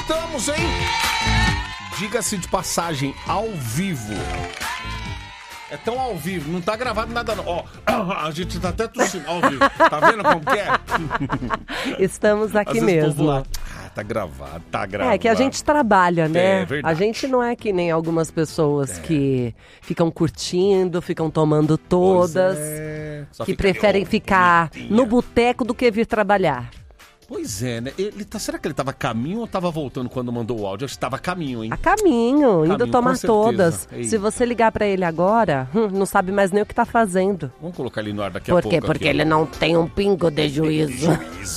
voltamos, hein? Diga-se de passagem, ao vivo. É tão ao vivo, não tá gravado nada não. Ó, a gente tá até tossindo ao vivo. Tá vendo como que é? Estamos aqui mesmo. Tá gravado, tá gravado. É que a gente trabalha, né? É verdade. A gente não é que nem algumas pessoas que ficam curtindo, ficam tomando todas, que preferem ficar no boteco do que vir trabalhar. Pois é, né? Será que ele tava a caminho ou tava voltando quando mandou o áudio? Acho que tava a caminho, hein? A caminho, indo tomar todas. Ei. Se você ligar pra ele agora, não sabe mais nem o que tá fazendo. Vamos colocar ele no ar daqui a pouco. Por quê? Porque ele não tem um pingo de juízo.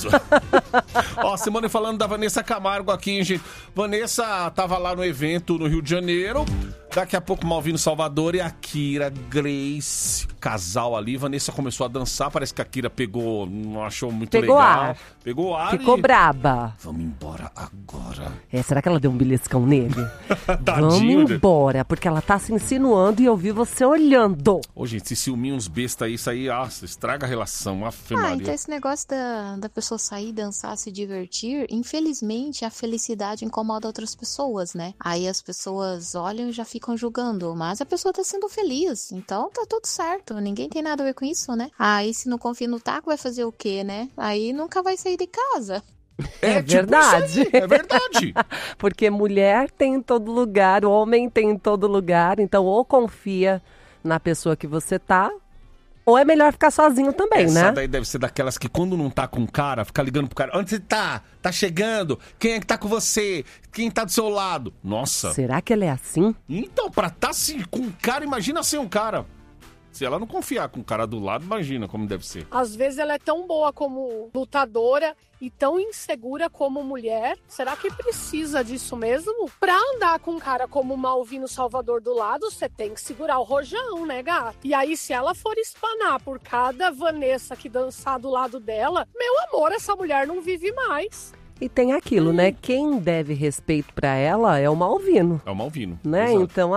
Ó, semana falando da Vanessa Camargo aqui, hein, gente? Vanessa tava lá no evento no Rio de Janeiro. Daqui a pouco, Malvino Salvador e a Kira Grace, casal ali. Vanessa começou a dançar, parece que a Kira pegou, não achou muito legal. Pegou ar. Ficou braba. Vamos embora agora. Será que ela deu um beliscão nele? Vamos embora, porque ela tá se insinuando e eu vi você olhando. Ô, gente, se ciúminho uns besta aí, isso aí, estraga a relação. Então esse negócio da pessoa sair, dançar, se divertir, infelizmente a felicidade incomoda outras pessoas, né? Aí as pessoas olham e já ficam julgando, mas a pessoa tá sendo feliz, então tá tudo certo, ninguém tem nada a ver com isso, né? Aí se não confia no taco, vai fazer o quê, né? Aí nunca vai sair de casa. É verdade. É verdade. Porque mulher tem em todo lugar, homem tem em todo lugar, então ou confia na pessoa que você tá, ou é melhor ficar sozinho também, né? Essa daí deve ser daquelas que quando não tá com o cara, fica ligando pro cara. Onde você tá? Tá chegando? Quem é que tá com você? Quem tá do seu lado? Nossa. Será que ela é assim? Então, pra tá assim, com um cara, imagina sem um cara. Se ela não confiar com o cara do lado, imagina como deve ser. Às vezes ela é tão boa como lutadora e tão insegura como mulher. Será que precisa disso mesmo? Pra andar com um cara como o Malvino Salvador do lado, você tem que segurar o rojão, né, gato? E aí, se ela for espanar por cada Vanessa que dançar do lado dela, meu amor, essa mulher não vive mais. E tem aquilo, né? Quem deve respeito pra ela é o Malvino. É o Malvino. Né? Exato. Então,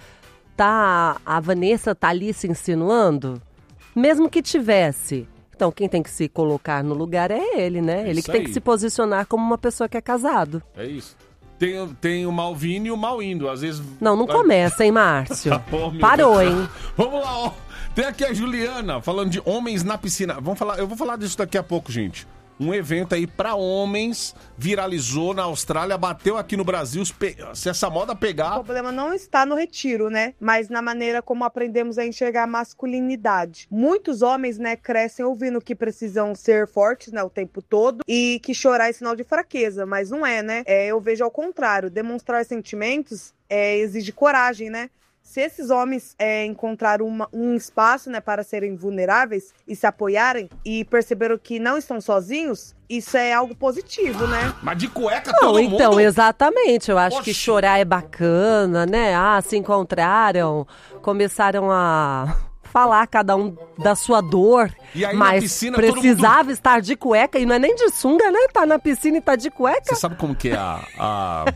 a Vanessa tá ali se insinuando, mesmo que tivesse. Então, quem tem que se colocar no lugar é ele, né? Ele que tem que se posicionar como uma pessoa que é casado. É isso. Tem o Malvino e o Malindo, às vezes... Não começa, hein, Márcio? Parou, hein? Vamos lá, ó. Tem aqui a Juliana falando de homens na piscina. Eu vou falar disso daqui a pouco, gente. Um evento aí pra homens viralizou na Austrália, bateu aqui no Brasil. Se essa moda pegar... O problema não está no retiro, né? Mas na maneira como aprendemos a enxergar a masculinidade. Muitos homens, né, crescem ouvindo que precisam ser fortes, né, o tempo todo e que chorar é sinal de fraqueza, mas não é, né? Eu vejo ao contrário. Demonstrar sentimentos exige coragem, né? Se esses homens encontraram um espaço, né, para serem vulneráveis e se apoiarem e perceberam que não estão sozinhos, isso é algo positivo, né? Mas de cueca todo mundo... Então, exatamente. Eu acho que chorar é bacana, né? Se encontraram, começaram a falar cada um da sua dor, aí, mas piscina, precisava estar de cueca, e não é nem de sunga, né? Tá na piscina e tá de cueca. Você sabe como que é a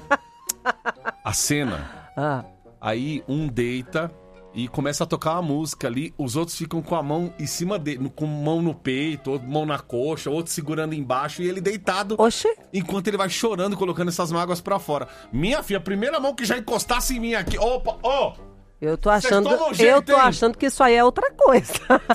cena? Aí um deita e começa a tocar uma música ali, os outros ficam com a mão em cima dele, com mão no peito, outro mão na coxa, outro segurando embaixo e ele deitado. Oxê. Enquanto ele vai chorando, colocando essas mágoas pra fora. Minha filha, a primeira mão que já encostasse em mim aqui, opa, ó! Eu tô achando que isso aí é outra coisa.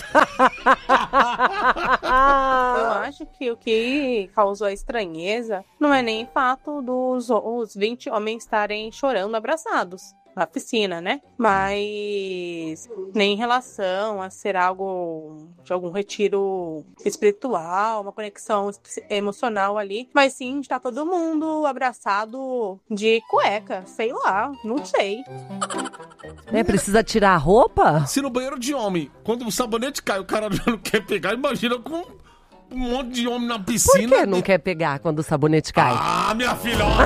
Eu acho que o que causou a estranheza não é nem o fato dos os 20 homens estarem chorando abraçados na piscina, né? Mas nem em relação a ser algo de algum retiro espiritual, uma conexão emocional ali, mas sim de estar todo mundo abraçado de cueca, sei lá, não sei. Precisa tirar a roupa? Se no banheiro de homem, quando o sabonete cai, o cara não quer pegar, imagina com um monte de homem na piscina. Por que não quer pegar quando o sabonete cai? Minha filha, ó.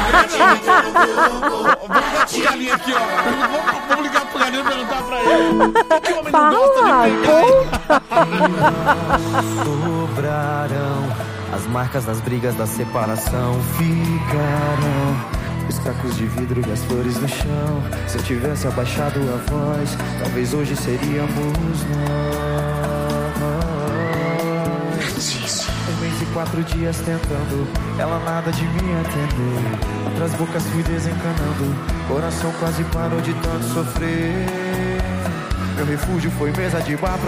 Vamos gatinhar ali aqui, ó. Vamos ligar pro galinho e perguntar pra ele. Por que o homem não gosta de pegar? Sobrarão as marcas das brigas da separação. Ficarão os cacos de vidro e as flores no chão. Se eu tivesse abaixado a voz, talvez hoje seríamos nós. 1 mês e 4 dias tentando, ela nada de me atender. outras bocas fui desencanando. Coração quase parou de tanto sofrer. Meu refúgio foi mesa de bar pra